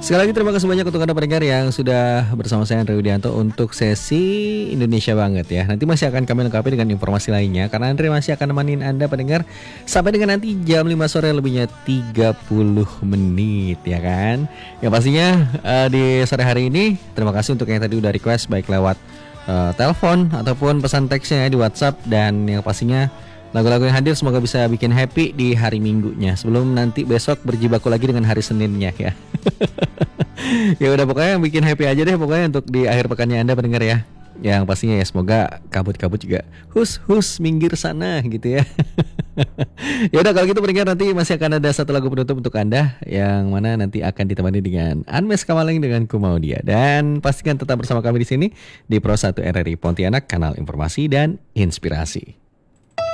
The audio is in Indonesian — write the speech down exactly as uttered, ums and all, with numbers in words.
Sekali lagi terima kasih banyak untuk Anda pendengar yang sudah bersama saya Andre Widianto untuk sesi Indonesia Banget ya. Nanti masih akan kami lengkapi dengan informasi lainnya karena Andre masih akan nemenin Anda pendengar sampai dengan nanti jam lima sore lebihnya tiga puluh menit ya kan. Yang pastinya uh, di sore hari ini terima kasih untuk yang tadi udah request baik lewat uh, telepon ataupun pesan teksnya ya di WhatsApp, dan yang pastinya lagu-lagu yang hadir semoga bisa bikin happy di hari Minggunya sebelum nanti besok berjibaku lagi dengan hari Seninnya ya. Ya udah pokoknya yang bikin happy aja deh pokoknya untuk di akhir pekannya Anda pendengar ya. Yang pastinya ya semoga kabut-kabut juga hus hus minggir sana gitu ya. Ya udah kalau gitu pendengar, nanti masih akan ada satu lagu penutup untuk Anda yang mana nanti akan ditemani dengan Anmes Kamaling dengan Ku Mau Dia. Dan pastikan tetap bersama kami di sini di Pro satu R R I Pontianak, kanal informasi dan inspirasi.